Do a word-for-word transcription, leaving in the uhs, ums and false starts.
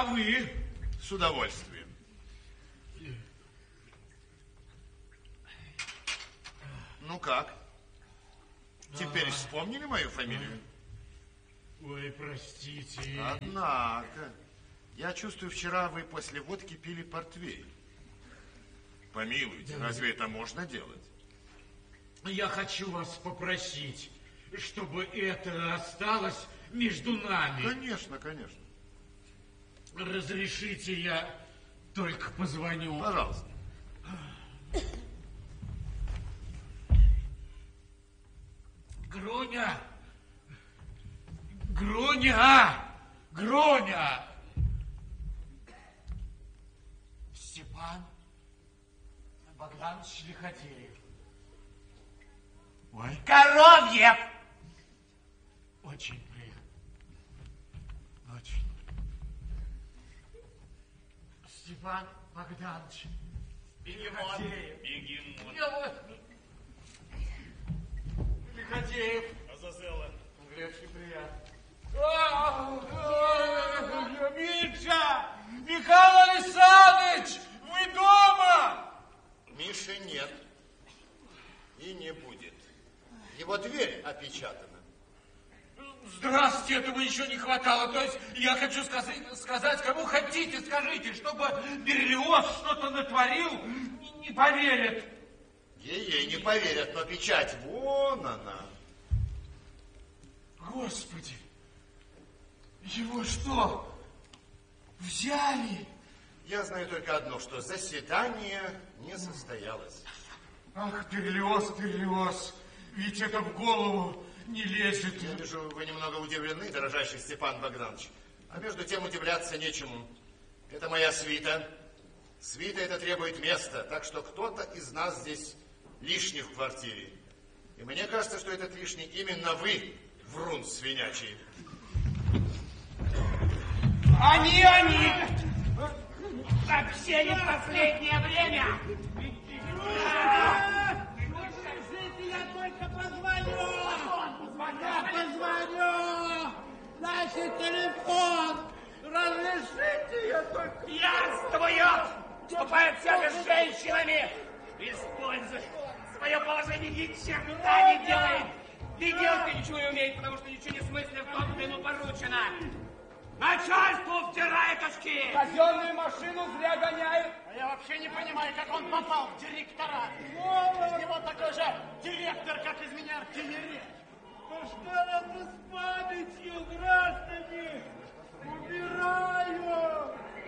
А вы? С удовольствием. Ну как? Теперь вспомнили мою фамилию? Ой, простите. Однако, я чувствую, вчера вы после водки пили портвейн. Помилуйте, разве это можно делать? Я хочу вас попросить, чтобы это осталось между нами. Конечно, конечно. Разрешите, я только позвоню. Пожалуйста. Груня! Груня! Груня! Степан Богданович Лиходеев. Ой. Коровьев! Очень приятно. Очень. Степан Богданович Лиходеев. Бегемот. Лиходеев. Азазелла. Очень приятно. Миша! Михаил Александрович! Вы дома? Миши нет. И не будет. Его дверь опечатана. Здравствуйте, этого еще не хватало. То есть я хочу сказать, сказать кому хотите, скажите, чтобы Берлиоз что-то натворил, не, не поверят. Ей-ей, не поверят, но печать, вон она. Господи, его что, взяли? Я знаю только одно, что заседание не состоялось. Ах, Берлиоз, Берлиоз, ведь это в голову не лезет. Я вижу, вы немного удивлены, дорожайший Степан Богданович. А между тем удивляться нечему. Это моя свита. Свита это требует места, так что кто-то из нас здесь лишний в квартире. И мне кажется, что этот лишний именно вы, врун свинячий. Они, они! Вообще не в последнее время! Разрешите, я только позвоню! Я позвоню! Дайте телефон! Разрешите, я только... Пьянствуют! Вступают в связь с женщинами! Используют свое положение, ни черта не делает! И делать ничего не умеет, потому что ничего не смыслит в том, что ему поручено! Начальству втирает очки! Казенную машину зря гоняет! А я вообще не понимаю, как он попал в директора! Из него такой же директор, как из меня артиллерия! Ну что это с памятью, граждане?